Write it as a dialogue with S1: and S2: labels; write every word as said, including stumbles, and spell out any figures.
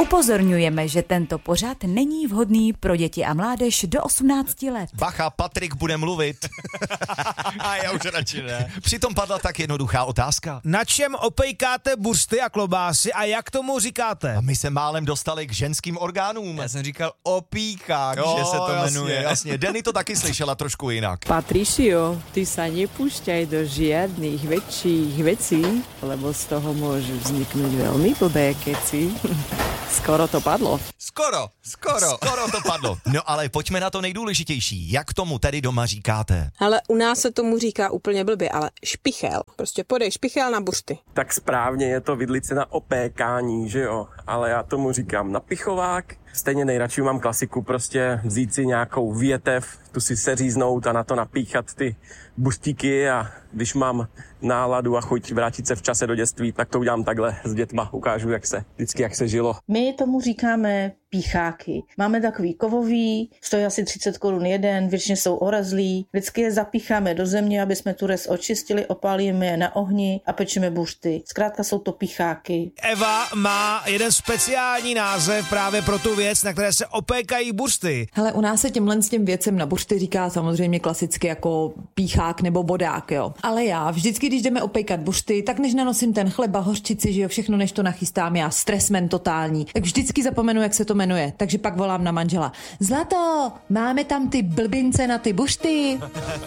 S1: Upozorňujeme, že tento pořad není vhodný pro děti a mládež do osmnácti let.
S2: Bacha, Patrik bude mluvit.
S3: Já už radši ne.
S2: Přitom padla tak jednoduchá otázka.
S4: Na čem opejkáte buřty a klobásy a jak tomu říkáte?
S2: A my se málem dostali k ženským orgánům.
S3: Já jsem říkal opíkák,
S2: Jo,
S3: že se to
S2: jasně,
S3: jmenuje.
S2: jasně. Denny to taky slyšela trošku jinak.
S5: Patricio, ty sa nepúšťaj do žiadnych väčších vecí, lebo z toho môžu vzniknúť veľmi blbé keci. Skoro to padlo.
S3: Skoro, skoro.
S2: Skoro to padlo. No ale pojďme na to nejdůležitější. Jak tomu tedy doma říkáte?
S6: Ale u nás se tomu říká úplně blbě, ale špichel. Prostě podej špichel na buřty.
S7: Tak správně je to vidlice na opékání, že jo? Ale já tomu říkám napichovák. Stejně nejradši mám klasiku, prostě vzít si nějakou větev, tu si seříznout a na to napíchat ty buřtíky a když mám náladu a chuť vrátit se v čase do dětství, tak to udělám takhle s dětma, ukážu, jak se, vždycky jak se žilo.
S8: My tomu říkáme pícháky. Máme takový kovový, stojí asi třicet korun jeden, většině jsou orezlí. Vždycky je zapícháme do země, aby jsme tu rez očistili, opálíme je na ohni a pečeme buřty. Zkrátka jsou to pícháky.
S4: Eva má jeden speciální název právě pro tu věc, na které se opékají buřty.
S9: Hele, u nás se těmhle s těm věcem na buřty říká samozřejmě klasicky jako píchák nebo bodák, jo. Ale já vždycky, když jdeme opékat buřty, tak než nanosím ten chleba, hořčici, že jo, všechno než to nachystám, já stresmen totální, tak vždycky zapomenu, jak se to jmenuje. Takže pak volám na manžela. Zlato, máme tam ty blbince na ty buřty?